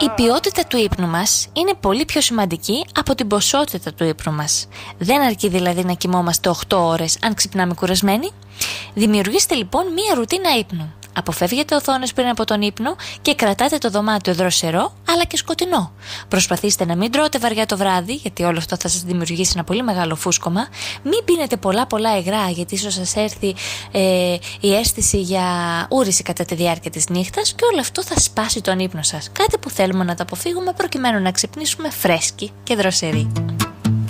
Η ποιότητα του ύπνου μας είναι πολύ πιο σημαντική από την ποσότητα του ύπνου μας. Δεν αρκεί δηλαδή να κοιμόμαστε 8 ώρες αν ξυπνάμε κουρασμένοι. Δημιουργήστε λοιπόν μία ρουτίνα ύπνου. Αποφεύγετε οθόνες πριν από τον ύπνο και κρατάτε το δωμάτιο δροσερό αλλά και σκοτεινό. Προσπαθήστε να μην τρώτε βαριά το βράδυ, γιατί όλο αυτό θα σας δημιουργήσει ένα πολύ μεγάλο φούσκωμα. Μην πίνετε πολλά υγρά, γιατί ίσως σας έρθει η αίσθηση για ούρηση κατά τη διάρκεια της νύχτας και όλο αυτό θα σπάσει τον ύπνο σας. Κάτι που θέλουμε να το αποφύγουμε προκειμένου να ξυπνήσουμε φρέσκοι και δροσεροί.